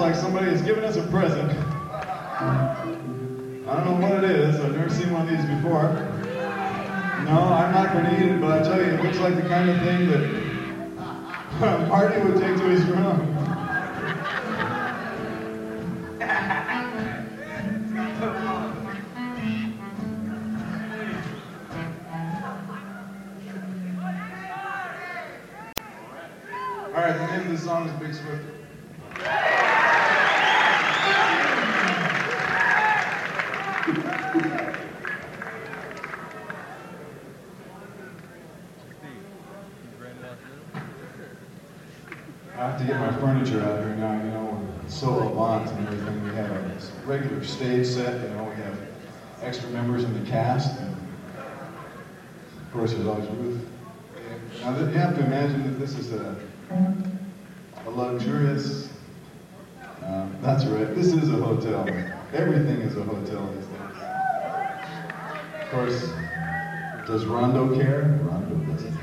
like somebody has given us a present. I don't know what it is. I've never seen one of these before. No, I'm not going to eat it, but I tell you, it looks like the kind of thing that Marty would take to his room. All right, the name of the song is Big Swifter. I have to get my furniture out here now, you know, with solo bonds and everything. We have a regular stage set, you know, we have extra members in the cast, and of course there's always Ruth. Now you have to imagine that this is a luxurious, that's right, this is a hotel. Everything is a hotel these days. Of course, does Rondo care? Rondo doesn't.